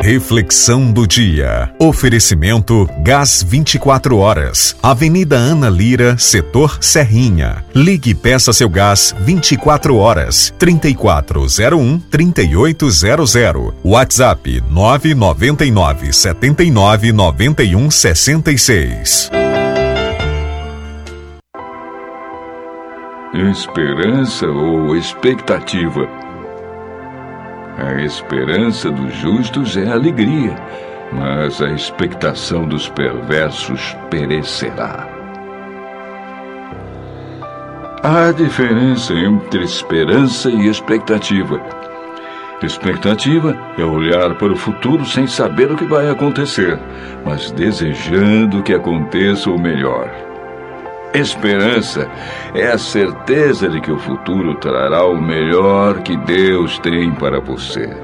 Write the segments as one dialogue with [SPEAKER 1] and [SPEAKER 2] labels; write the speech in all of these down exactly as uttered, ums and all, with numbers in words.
[SPEAKER 1] Reflexão do dia. Oferecimento Gás vinte e quatro horas. Avenida Ana Lira, setor Serrinha. Ligue e peça seu gás vinte e quatro horas. trinta e quatro zero um, trinta e oito zero zero. WhatsApp nove nove nove, sete nove nove um, seis seis.
[SPEAKER 2] Esperança ou expectativa? A esperança dos justos é alegria, mas a expectação dos perversos perecerá. Há diferença entre esperança e expectativa. Expectativa é olhar para o futuro sem saber o que vai acontecer, mas desejando que aconteça o melhor. Esperança é a certeza de que o futuro trará o melhor que Deus tem para você.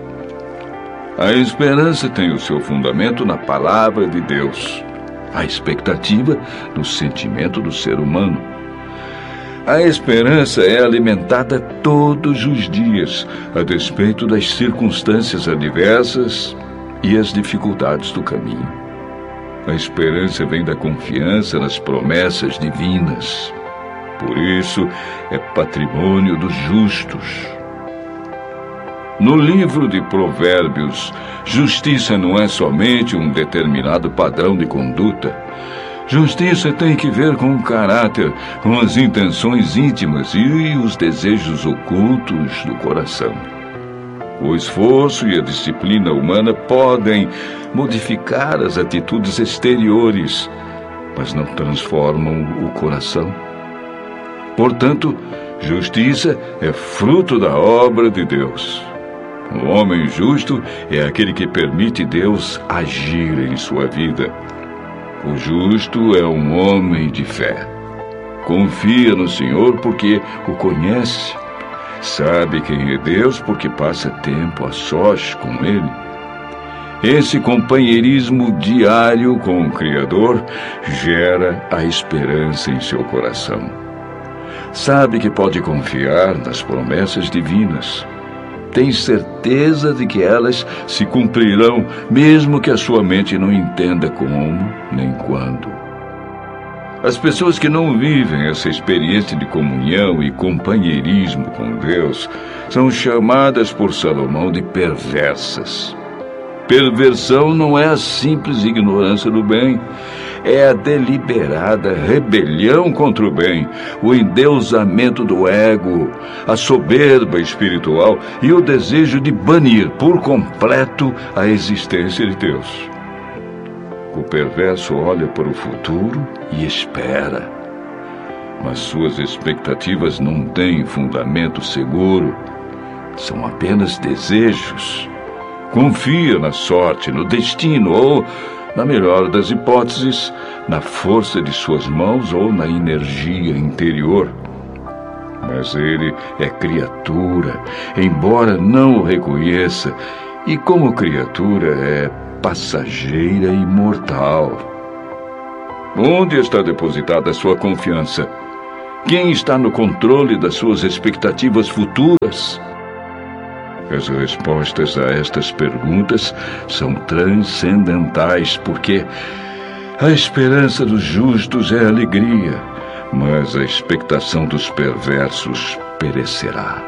[SPEAKER 2] A esperança tem o seu fundamento na palavra de Deus. A expectativa no sentimento do ser humano. A esperança é alimentada todos os dias, a despeito das circunstâncias adversas e as dificuldades do caminho. A esperança vem da confiança nas promessas divinas. Por isso, é patrimônio dos justos. No livro de Provérbios, justiça não é somente um determinado padrão de conduta. Justiça tem que ver com o caráter, com as intenções íntimas e os desejos ocultos do coração. O esforço e a disciplina humana podem modificar as atitudes exteriores, mas não transformam o coração. Portanto, justiça é fruto da obra de Deus. O homem justo é aquele que permite Deus agir em sua vida. O justo é um homem de fé. Confia no Senhor porque o conhece. Sabe quem é Deus porque passa tempo a sós com Ele. Esse companheirismo diário com o Criador gera a esperança em seu coração. Sabe que pode confiar nas promessas divinas. Tem certeza de que elas se cumprirão, mesmo que a sua mente não entenda como nem quando. As pessoas que não vivem essa experiência de comunhão e companheirismo com Deus são chamadas por Salomão de perversas. Perversão não é a simples ignorância do bem, é a deliberada rebelião contra o bem, o endeusamento do ego, a soberba espiritual e o desejo de banir por completo a existência de Deus. O perverso olha para o futuro e espera, mas suas expectativas não têm fundamento seguro, são apenas desejos. Confia na sorte, no destino ou, na melhor das hipóteses, na força de suas mãos ou na energia interior. Mas ele é criatura, embora não o reconheça, e como criatura é passageira e mortal. Onde está depositada a sua confiança? Quem está no controle das suas expectativas futuras? As respostas a estas perguntas são transcendentais, porque a esperança dos justos é alegria, mas a expectação dos perversos perecerá.